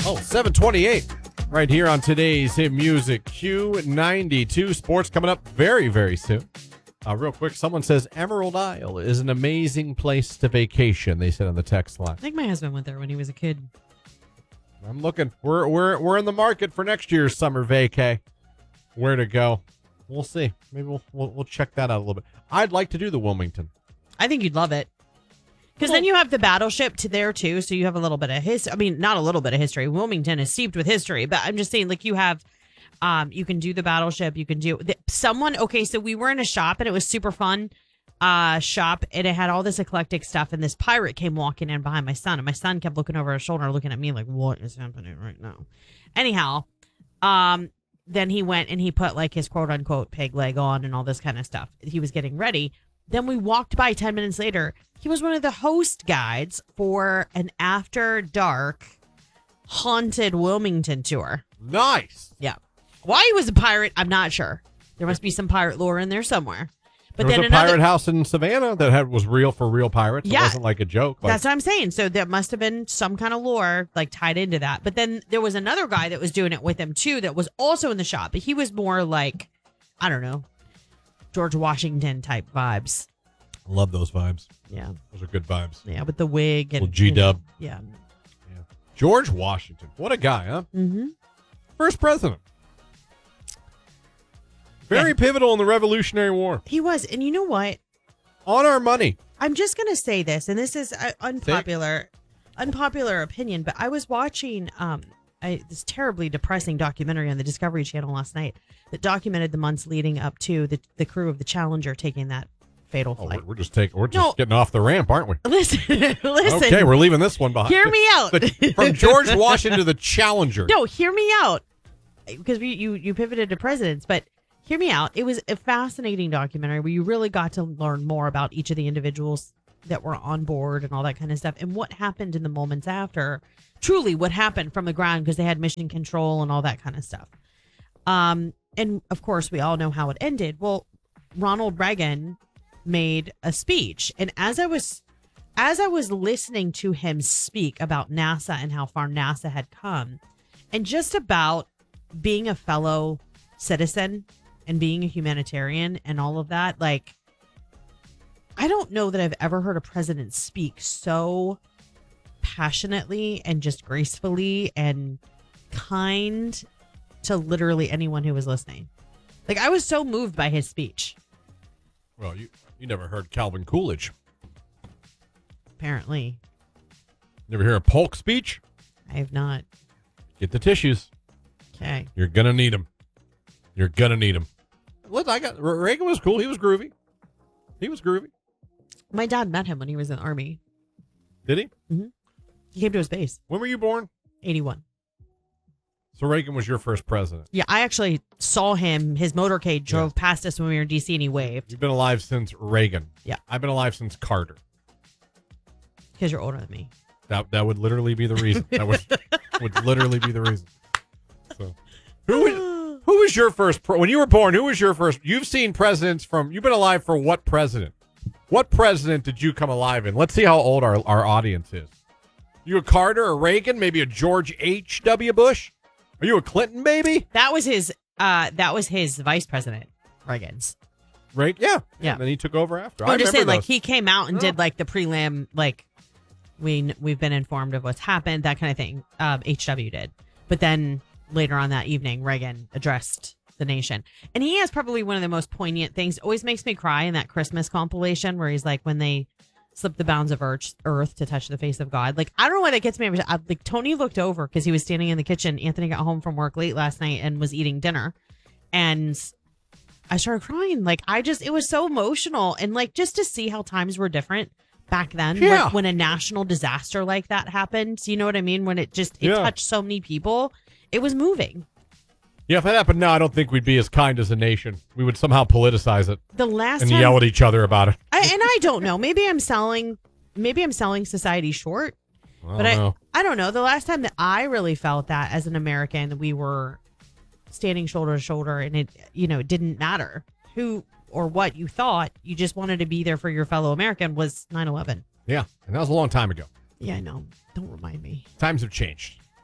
Oh, 728 right here on today's Hit Music Q92. Sports coming up very, very soon. Real quick, someone says Emerald Isle is an amazing place to vacation, they said on the text line. I think my husband went there when he was a kid. I'm looking. We're in the market for next year's summer vacay. Where to go? We'll see. Maybe we'll check that out a little bit. I'd like to do the Wilmington. I think you'd love it. Because then you have the battleship to there, too, so you have a little bit of history. I mean, not a little bit of history. Wilmington is steeped with history, but I'm just saying, like, you have, you can do the battleship, you can do, okay, so we were in a shop, and it was super fun shop, and it had all this eclectic stuff, and this pirate came walking in behind my son, and my son kept looking over his shoulder, looking at me like, what is happening right now? Anyhow, then he went and he put, like, his quote-unquote peg leg on and all this kind of stuff. He was getting ready. Then we walked by 10 minutes later. He was one of the host guides for an after dark haunted Wilmington tour. Nice. Yeah. Why he was a pirate, I'm not sure. There must be some pirate lore in there somewhere. But there was then a pirate house in Savannah that was real for real pirates. Yeah. It wasn't like a joke. That's what I'm saying. So there must have been some kind of lore like tied into that. But then there was another guy that was doing it with him too that was also in the shop. But he was more like, I don't know, George Washington type vibes. I love those vibes. Yeah. Those are good vibes. Yeah, with the wig and G-dub. Yeah. George Washington. What a guy, huh? Mm-hmm. First president. Very pivotal in the Revolutionary War. He was. And you know what? On our money. I'm just going to say this, and this is unpopular opinion, but I was watching this terribly depressing documentary on the Discovery Channel last night that documented the months leading up to the crew of the Challenger taking that fatal flight. We're just getting off the ramp, aren't we? Listen. Okay, we're leaving this one behind. Hear me out. From George Washington to the Challenger. No, hear me out. Because you pivoted to presidents, but hear me out. It was a fascinating documentary where you really got to learn more about each of the individuals that were on board and all that kind of stuff and what happened in the moments after. Truly what happened from the ground because they had mission control and all that kind of stuff. And of course, we all know how it ended. Well, Ronald Reagan made a speech, and as I was listening to him speak about NASA and how far NASA had come and just about being a fellow citizen and being a humanitarian and all of that, like, I don't know that I've ever heard a president speak so passionately and just gracefully and kind to literally anyone who was listening. Like, I was so moved by his speech. Well, you never heard Calvin Coolidge. Apparently. Never hear a Polk speech? I have not. Get the tissues. Okay. You're going to need them. You're going to need them. Reagan was cool. He was groovy. My dad met him when he was in the Army. Did he? Mm-hmm. He came to his base. When were you born? 81. So Reagan was your first president. Yeah, I actually saw him. His motorcade drove past us when we were in D.C. and he waved. You've been alive since Reagan. Yeah. I've been alive since Carter. Because you're older than me. That would literally be the reason. That would literally be the reason. So, who was your first when you were born? Who was your first? You've seen presidents you've been alive for what president? What president did you come alive in? Let's see how old our audience is. You a Carter, a Reagan, maybe a George H.W. Bush? Are you a Clinton baby? That was his vice president, Reagan's. Right? Yeah. Yeah. And then he took over after. I'm just saying, like, he came out and did like the prelim, like we've been informed of what's happened, that kind of thing. HW did. But then later on that evening, Reagan addressed the nation. And he has probably one of the most poignant things. Always makes me cry in that Christmas compilation where he's like, when they slip the bounds of earth to touch the face of God. Like, I don't know why that gets me. Like, Tony looked over because he was standing in the kitchen. Anthony got home from work late last night and was eating dinner. And I started crying. Like, it was so emotional. And like, just to see how times were different back then when a national disaster like that happened. You know what I mean? When it touched so many people, it was moving. Yeah, if that happened now, I don't think we'd be as kind as a nation. We would somehow politicize it and yell at each other about it. I don't know. Maybe I'm selling society short. I don't know. The last time that I really felt that as an American, we were standing shoulder to shoulder, and it didn't matter who or what you thought. You just wanted to be there for your fellow American. Was 9/11. Yeah, and that was a long time ago. Yeah, I know. Don't remind me. Times have changed.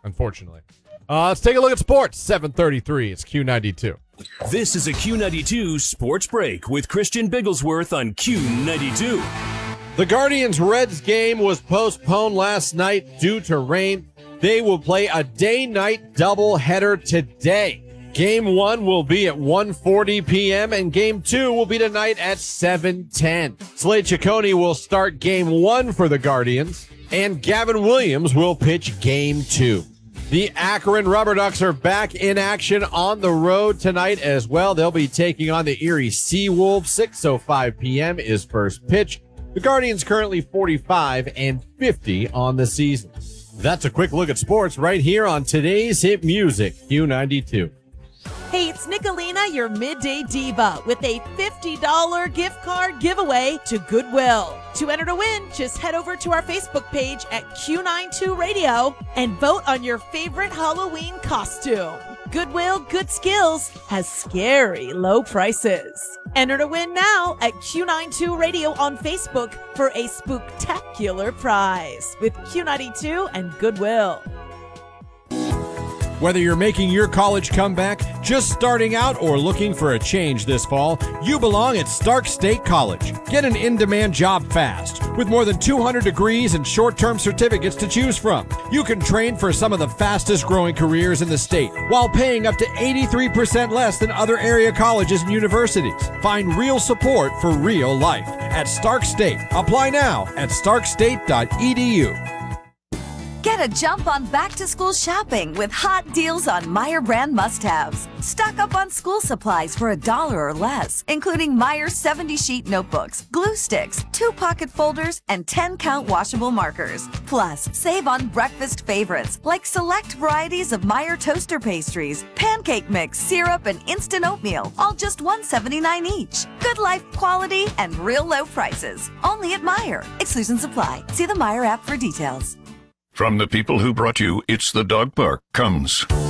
unfortunately. Let's take a look at sports. 7:33. It's Q92. This is a Q92 Sports Break with Christian Bigglesworth on Q92. The Guardians-Reds game was postponed last night due to rain. They will play a day-night doubleheader today. Game 1 will be at 1:40 p.m. and Game 2 will be tonight at 7:10. Slade Ciccone will start Game 1 for the Guardians, and Gavin Williams will pitch Game 2. The Akron Rubber Ducks are back in action on the road tonight as well. They'll be taking on the Erie Seawolves. 6:05 p.m. is first pitch. The Guardians currently 45-50 on the season. That's a quick look at sports right here on today's hit music, Q92. Hey, it's Nicolina, your midday diva, with a $50 gift card giveaway to Goodwill. To enter to win, just head over to our Facebook page at Q92 Radio and vote on your favorite Halloween costume. Goodwill Good Skills has scary low prices. Enter to win now at Q92 Radio on Facebook for a spooktacular prize with Q92 and Goodwill. Whether you're making your college comeback, just starting out, or looking for a change this fall, you belong at Stark State College. Get an in-demand job fast. With more than 200 degrees and short-term certificates to choose from, you can train for some of the fastest-growing careers in the state while paying up to 83% less than other area colleges and universities. Find real support for real life at Stark State. Apply now at starkstate.edu. Get a jump on back-to-school shopping with hot deals on Meijer brand must-haves. Stock up on school supplies for $1 or less, including Meijer 70-sheet notebooks, glue sticks, 2-pocket folders, and 10-count washable markers. Plus, save on breakfast favorites like select varieties of Meijer toaster pastries, pancake mix, syrup, and instant oatmeal, all just $1.79 each. Good life quality and real low prices. Only at Meijer. Exclusions apply. See the Meijer app for details. From the people who brought you It's the Dog Park comes